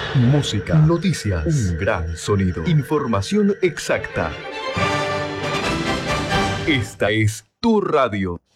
Música, noticias, un gran sonido, información exacta. Esta es tu radio.